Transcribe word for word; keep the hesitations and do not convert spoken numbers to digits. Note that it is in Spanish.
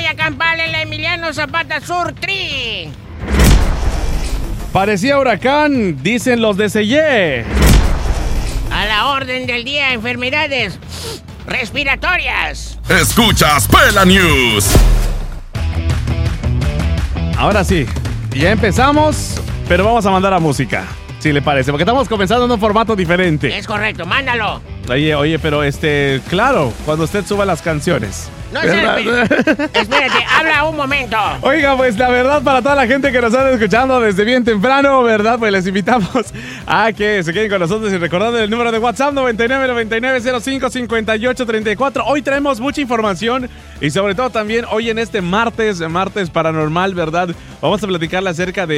batalla campal en la Emiliano Zapata Sur Tri. Parecía huracán, dicen los de Selle. A la orden del día, enfermedades respiratorias. Escuchas Pela News. Ahora sí, ya empezamos, pero vamos a mandar a música, si le parece, porque estamos comenzando en un formato diferente. Es correcto, mándalo. Oye, oye, pero este, claro, cuando usted suba las canciones. No, espérate, espérate, habla un momento. Oiga, pues la verdad, para toda la gente que nos está escuchando desde bien temprano, ¿verdad? Pues les invitamos a que se queden con nosotros y recordando el número de WhatsApp noventa y nueve, noventa y nueve, cero cinco, cincuenta y ocho, treinta y cuatro. Hoy traemos mucha información y sobre todo también hoy en este martes, martes paranormal, ¿verdad? Vamos a platicarle acerca de